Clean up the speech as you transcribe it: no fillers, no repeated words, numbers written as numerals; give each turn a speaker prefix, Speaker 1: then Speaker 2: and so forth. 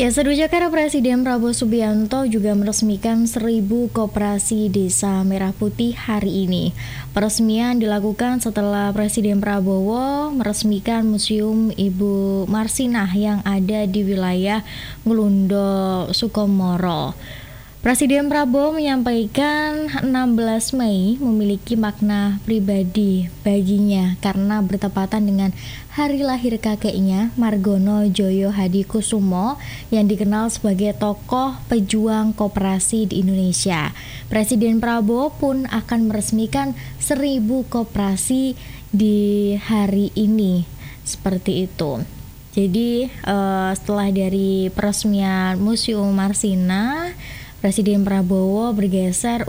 Speaker 1: Ya, sedujakara Presiden Prabowo Subianto juga meresmikan 1.000 koperasi Desa Merah Putih hari ini. Peresmian dilakukan setelah Presiden Prabowo meresmikan Museum Ibu Marsinah yang ada di wilayah Nglundo, Sukomoro. Presiden Prabowo menyampaikan 16 Mei memiliki makna pribadi baginya karena bertepatan dengan hari lahir kakeknya Margono Joyo Hadikusumo yang dikenal sebagai tokoh pejuang koperasi di Indonesia. Presiden Prabowo pun akan meresmikan 1.000 koperasi di hari ini. Seperti itu. Jadi setelah dari peresmian Museum Marsinah, Presiden Prabowo bergeser